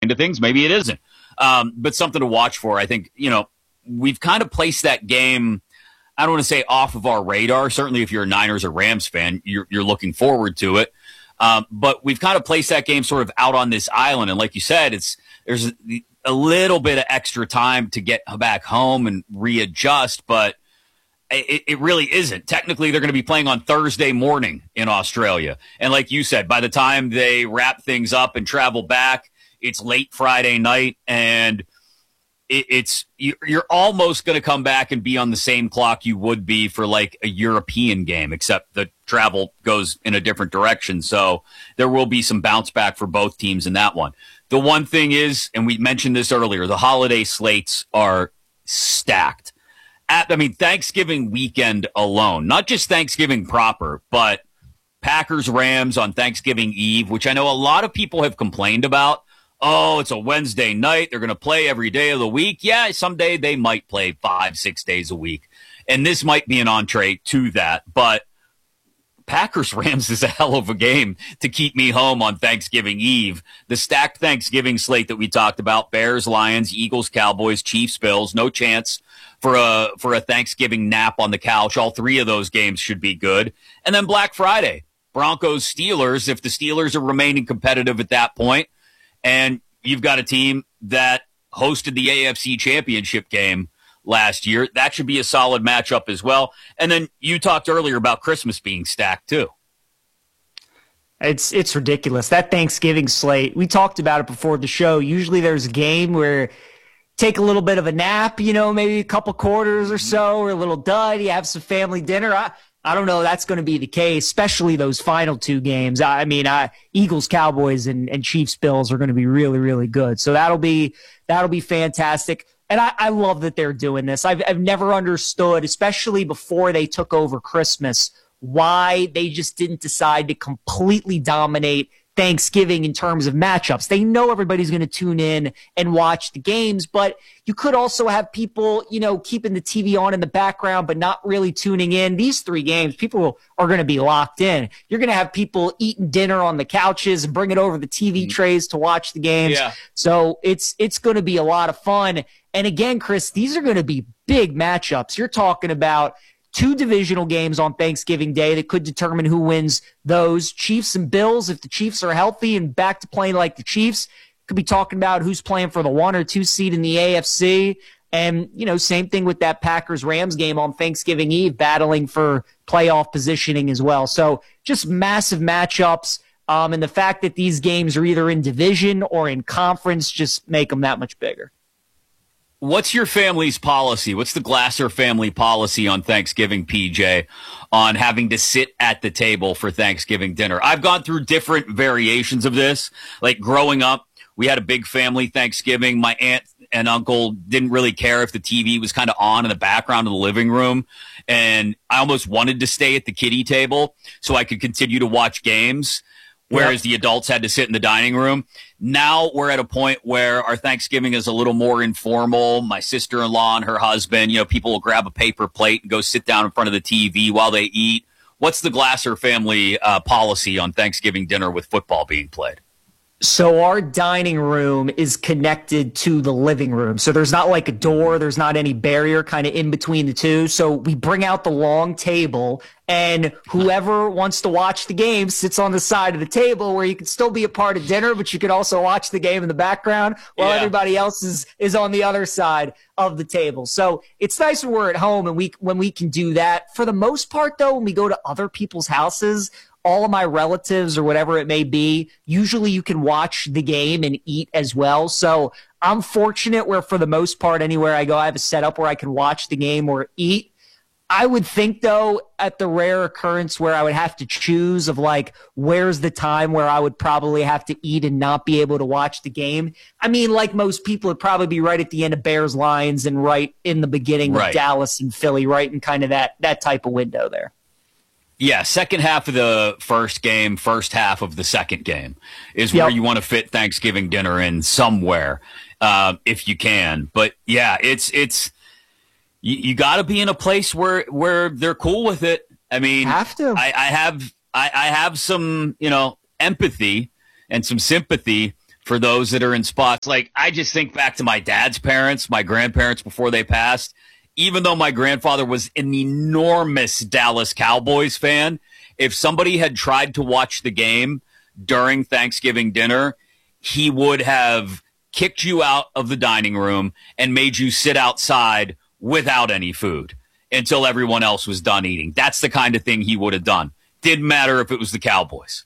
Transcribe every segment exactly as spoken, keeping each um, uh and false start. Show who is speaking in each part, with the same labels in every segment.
Speaker 1: into things. Maybe it isn't. Um, but something to watch for. I think, you know, we've kind of placed that game, I don't want to say off of our radar. Certainly if you're a Niners or Rams fan, you're, you're looking forward to it. Um, but we've kind of placed that game sort of out on this island. And like you said, it's there's a little bit of extra time to get back home and readjust, but it, it really isn't. Technically, they're going to be playing on Thursday morning in Australia. And like you said, by the time they wrap things up and travel back, it's late Friday night, and it, it's you're almost going to come back and be on the same clock you would be for like a European game, except the travel goes in a different direction. So there will be some bounce back for both teams in that one. The one thing is, and we mentioned this earlier, the holiday slates are stacked. At, I mean, Thanksgiving weekend alone, not just Thanksgiving proper, but Packers Rams on Thanksgiving Eve, which I know a lot of people have complained about. Oh, it's a Wednesday night. They're going to play every day of the week. Yeah, someday they might play five, six days a week. And this might be an entree to that. But Packers Rams is a hell of a game to keep me home on Thanksgiving Eve. The stacked Thanksgiving slate that we talked about, Bears, Lions, Eagles, Cowboys, Chiefs, Bills, no chance for a for a Thanksgiving nap on the couch. All three of those games should be good. And then Black Friday, Broncos, Steelers, if the Steelers are remaining competitive at that point, and you've got a team that hosted the A F C Championship game last year, that should be a solid matchup as well. And then you talked earlier about Christmas being stacked too.
Speaker 2: It's it's ridiculous. That Thanksgiving slate, we talked about it before the show. Usually there's a game where take a little bit of a nap, you know, maybe a couple quarters or so, or a little dud. You have some family dinner. I, I don't know. That's going to be the case, especially those final two games. I mean, I, Eagles, Cowboys, and, and Chiefs, Bills are going to be really, really good. So that'll be that'll be fantastic. And I, I love that they're doing this. I've I've never understood, especially before they took over Christmas, why they just didn't decide to completely dominate Thanksgiving in terms of matchups. They know everybody's going to tune in and watch the games, but you could also have people, you know, keeping the T V on in the background, but not really tuning in. These three games, people are going to be locked in. You're going to have people eating dinner on the couches and bringing over the T V trays to watch the games.
Speaker 1: Yeah.
Speaker 2: So it's, it's going to be a lot of fun. And again, Chris, these are going to be big matchups. You're talking about two divisional games on Thanksgiving Day that could determine who wins those. Chiefs and Bills, if the Chiefs are healthy and back to playing like the Chiefs, could be talking about who's playing for the one or two seed in the A F C. And, you know, same thing with that Packers-Rams game on Thanksgiving Eve, battling for playoff positioning as well. So just massive matchups. Um, and the fact that these games are either in division or in conference just make them that much bigger.
Speaker 1: What's your family's policy? What's the Glasser family policy on Thanksgiving, P J, on having to sit at the table for Thanksgiving dinner? I've gone through different variations of this. Like growing up, we had a big family Thanksgiving. My aunt and uncle didn't really care if the T V was kind of on in the background of the living room. And I almost wanted to stay at the kiddie table so I could continue to watch games, whereas yep. the adults had to sit in the dining room. Now we're at a point where our Thanksgiving is a little more informal. My sister-in-law and her husband, you know, people will grab a paper plate and go sit down in front of the T V while they eat. What's the Glasser family uh, policy on Thanksgiving dinner with football being played?
Speaker 2: So our dining room is connected to the living room. So there's not like a door. There's not any barrier kind of in between the two. So we bring out the long table, and whoever wants to watch the game sits on the side of the table where you can still be a part of dinner, but you can also watch the game in the background while yeah. everybody else is, is on the other side of the table. So it's nice when we're at home and we when we can do that. For the most part, though, when we go to other people's houses, all of my relatives or whatever it may be, usually you can watch the game and eat as well. So I'm fortunate where for the most part, anywhere I go, I have a setup where I can watch the game or eat. I would think, though, at the rare occurrence where I would have to choose of like, where's the time where I would probably have to eat and not be able to watch the game? I mean, like most people, it'd probably be right at the end of Bears Lions and right in the beginning
Speaker 1: right.
Speaker 2: of Dallas and Philly, right in kind of that that type of window there.
Speaker 1: Yeah, second half of the first game, first half of the second game is
Speaker 2: yep.
Speaker 1: where you want to fit Thanksgiving dinner in somewhere, uh, if you can. But yeah, it's it's you, you got to be in a place where where they're cool with it. I mean,
Speaker 2: have to.
Speaker 1: I, I have I, I have some you know empathy and some sympathy for those that are in spots. Like, I just think back to my dad's parents, my grandparents before they passed. Even though my grandfather was an enormous Dallas Cowboys fan, if somebody had tried to watch the game during Thanksgiving dinner, he would have kicked you out of the dining room and made you sit outside without any food until everyone else was done eating. That's the kind of thing he would have done. Didn't matter if it was the Cowboys.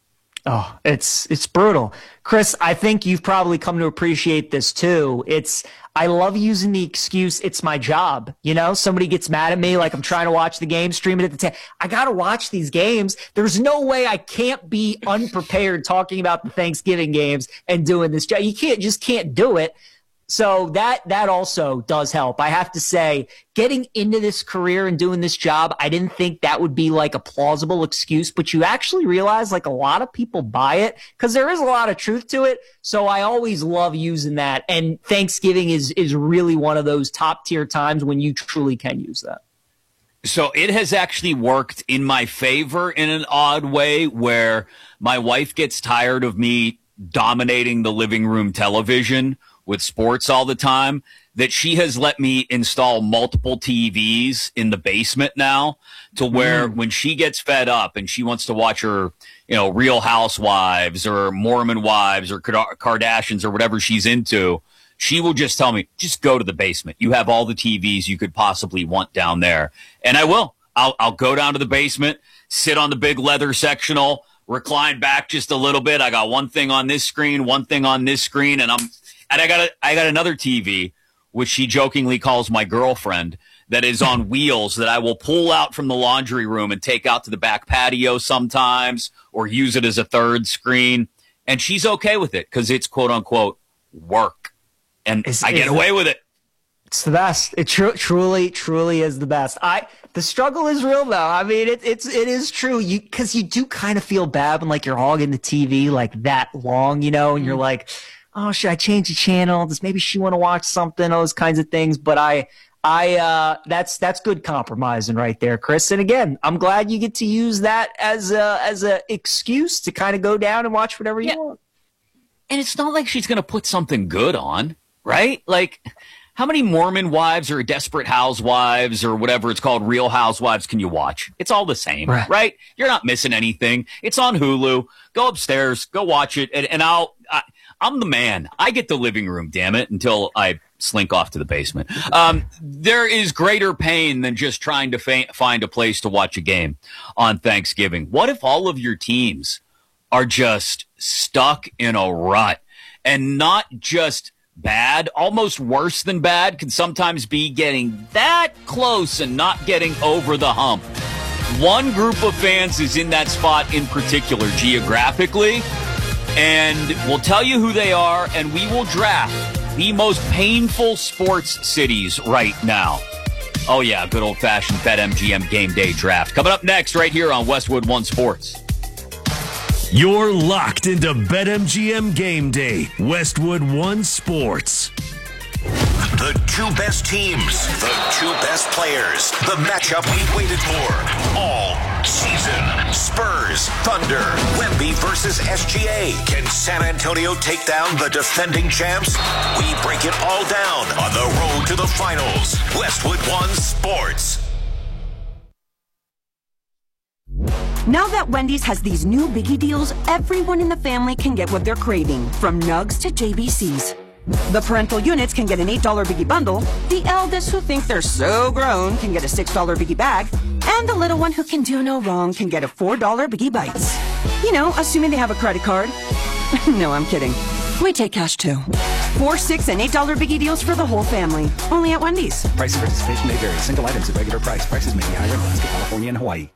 Speaker 2: Oh, it's it's brutal. Chris, I think you've probably come to appreciate this too. It's I love using the excuse, it's my job. You know, somebody gets mad at me like I'm trying to watch the game, stream it at the ten. I got to watch these games. There's no way I can't be unprepared talking about the Thanksgiving games and doing this job. You can't just can't do it. So that that also does help. I have to say, getting into this career and doing this job, I didn't think that would be like a plausible excuse, but you actually realize like a lot of people buy it because there is a lot of truth to it. So I always love using that. And Thanksgiving is is really one of those top tier times when you truly can use that.
Speaker 1: So it has actually worked in my favor in an odd way where my wife gets tired of me dominating the living room television with sports all the time, that she has let me install multiple T Vs in the basement now to where mm. when she gets fed up and she wants to watch her, you know, Real Housewives or Mormon Wives or Kardashians or whatever she's into, she will just tell me, just go to the basement. You have all the T Vs you could possibly want down there. And I will. I'll, I'll go down to the basement, sit on the big leather sectional, recline back just a little bit. I got one thing on this screen, one thing on this screen, and I'm And I got a, I got another T V, which she jokingly calls my girlfriend, that is on wheels that I will pull out from the laundry room and take out to the back patio sometimes or use it as a third screen. And she's okay with it because it's quote unquote work. And it's, I get away with it.
Speaker 2: It's the best. It tr- truly, truly is the best. I the struggle is real though. I mean, it, it's it is true. You because you do kind of feel bad when like you're hogging the T V like that long, you know, and mm-hmm. you're like, oh, should I change the channel? Does maybe she want to watch something? Those kinds of things. But I, I, uh, that's that's good compromising right there, Chris. And again, I'm glad you get to use that as a as a excuse to kind of go down and watch whatever you yeah. want.
Speaker 1: And it's not like she's going to put something good on, right? Like, how many Mormon Wives or Desperate Housewives or whatever it's called, Real Housewives, can you watch? It's all the same, right? right? You're not missing anything. It's on Hulu. Go upstairs, go watch it, and, and I'll. I, I'm the man. I get the living room, damn it, until I slink off to the basement. Um, there is greater pain than just trying to fa- find a place to watch a game on Thanksgiving. What if all of your teams are just stuck in a rut and not just bad, almost worse than bad, can sometimes be getting that close and not getting over the hump? One group of fans is in that spot in particular geographically, and we'll tell you who they are, and we will draft the most painful sports cities right now. Oh, yeah, good old-fashioned BetMGM Game Day Draft. Coming up next right here on Westwood One Sports.
Speaker 3: You're locked into BetMGM Game Day, Westwood One Sports.
Speaker 4: The two best teams, the two best players, the matchup we waited for all season. Spurs, Thunder, Wemby versus S G A. Can San Antonio take down the defending champs? We break it all down on the road to the finals. Westwood One Sports.
Speaker 5: Now that Wendy's has these new biggie deals, everyone in the family can get what they're craving, from nugs to J B Cs. The parental units can get an eight dollar biggie bundle, the eldest who think they're so grown can get a six dollar biggie bag, and the little one who can do no wrong can get a four dollar biggie bites. You know, assuming they have a credit card. No, I'm kidding. We take cash too. Four, six, and eight dollar biggie deals for the whole family. Only at Wendy's.
Speaker 6: Price and participation may vary. Single items at regular price. Prices may be higher in Alaska, California, and Hawaii.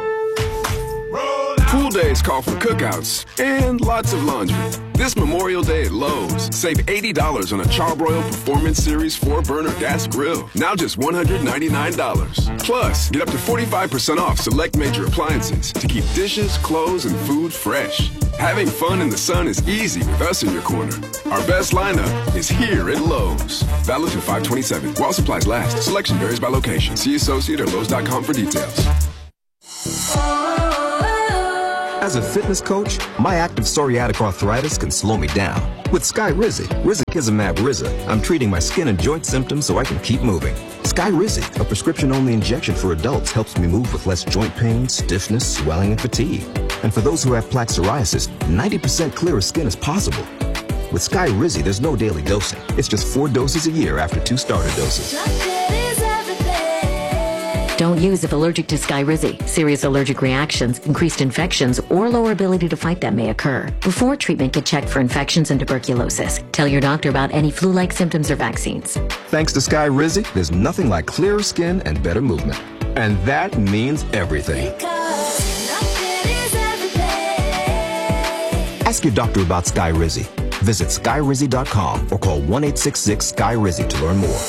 Speaker 7: Pool days call for cookouts and lots of laundry. This Memorial Day at Lowe's, save eighty dollars on a Charbroil Performance Series four burner gas grill. Now just one hundred ninety-nine dollars. Plus, get up to forty-five percent off select major appliances to keep dishes, clothes, and food fresh. Having fun in the sun is easy with us in your corner. Our best lineup is here at Lowe's. Valid through five twenty-seven. While supplies last. Selection varies by location. See associate or Lowe's dot com for details.
Speaker 8: As a fitness coach, my active psoriatic arthritis can slow me down. With Skyrizi, Risankizumab Riza, I'm treating my skin and joint symptoms so I can keep moving. Skyrizi, a prescription-only injection for adults, helps me move with less joint pain, stiffness, swelling, and fatigue. And for those who have plaque psoriasis, ninety percent clearer skin is possible. With Skyrizi, there's no daily dosing. It's just four doses a year after two starter doses.
Speaker 9: Don't use if allergic to Skyrizi. Serious allergic reactions, increased infections, or lower ability to fight them may occur. Before treatment, get checked for infections and tuberculosis. Tell your doctor about any flu-like symptoms or vaccines.
Speaker 8: Thanks to Skyrizi, there's nothing like clearer skin and better movement. And that means everything. Ask your doctor about Skyrizi. Visit Skyrizi dot com or call one eight six six Skyrizi to learn more.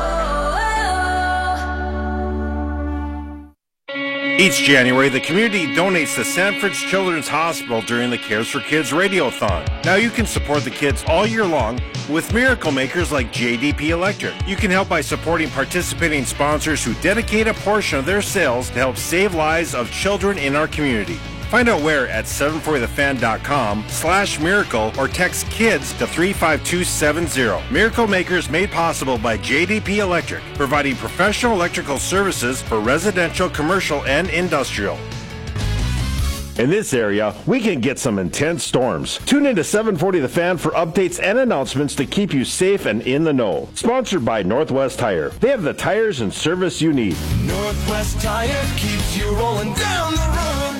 Speaker 10: Each January, the community donates to Sanford's Children's Hospital during the Cares for Kids Radiothon. Now you can support the kids all year long with miracle makers like J D P Electric. You can help by supporting participating sponsors who dedicate a portion of their sales to help save lives of children in our community. Find out where at seven forty the fan dot com slash miracle or text KIDS to three five two seven zero. Miracle Makers made possible by J D P Electric, providing professional electrical services for residential, commercial, and industrial.
Speaker 11: In this area, we can get some intense storms. Tune in to seven forty The Fan for updates and announcements to keep you safe and in the know. Sponsored by Northwest Tire. They have the tires and service you need.
Speaker 12: Northwest Tire keeps you rolling down the road.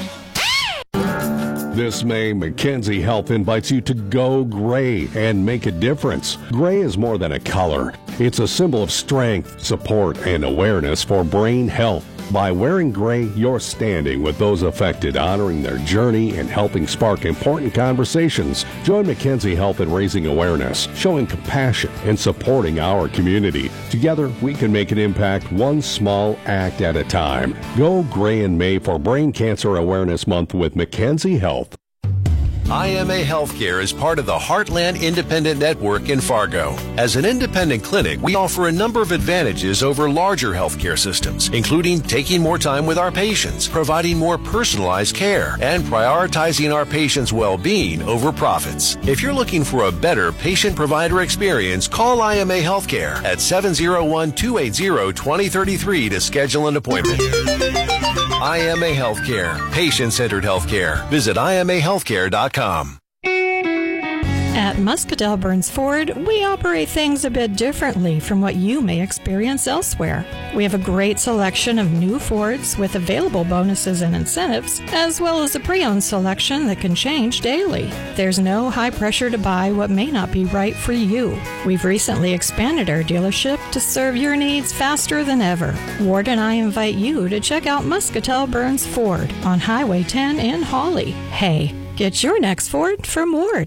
Speaker 13: This May, Mackenzie Health invites you to go gray and make a difference. Gray is more than a color. It's a symbol of strength, support, and awareness for brain health. By wearing gray, you're standing with those affected, honoring their journey and helping spark important conversations. Join Mackenzie Health in raising awareness, showing compassion, and supporting our community. Together, we can make an impact one small act at a time. Go gray in May for Brain Cancer Awareness Month with Mackenzie Health.
Speaker 14: I M A Healthcare is part of the Heartland Independent Network in Fargo. As an independent clinic, we offer a number of advantages over larger healthcare systems, including taking more time with our patients, providing more personalized care, and prioritizing our patients' well-being over profits. If you're looking for a better patient-provider experience, call I M A Healthcare at seven oh one, two eight zero, two oh three three to schedule an appointment. I M A Healthcare, patient-centered healthcare. Visit I M A healthcare dot com.
Speaker 15: At Muscatel Burns Ford, we operate things a bit differently from what you may experience elsewhere. We have a great selection of new Fords with available bonuses and incentives, as well as a pre-owned selection that can change daily. There's no high pressure to buy what may not be right for you. We've recently expanded our dealership to serve your needs faster than ever. Ward and I invite you to check out Muscatel Burns Ford on Highway ten in Hawley. Hey, get your next Ford from Ward.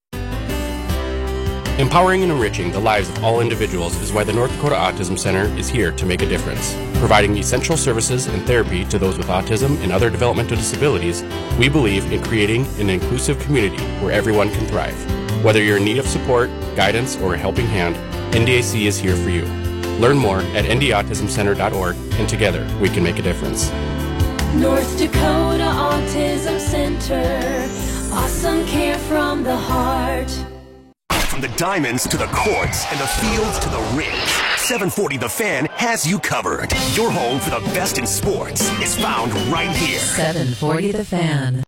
Speaker 16: Empowering and enriching the lives of all individuals is why the North Dakota Autism Center is here to make a difference. Providing essential services and therapy to those with autism and other developmental disabilities, we believe in creating an inclusive community where everyone can thrive. Whether you're in need of support, guidance, or a helping hand, N D A C is here for you. Learn more at n d autism center dot org, and together we can make a difference.
Speaker 17: North Dakota Autism Center. Awesome care from the heart.
Speaker 4: From the diamonds to the courts and the fields to the rings, seven forty The Fan has you covered. Your home for the best in sports is found right here.
Speaker 9: seven forty The Fan.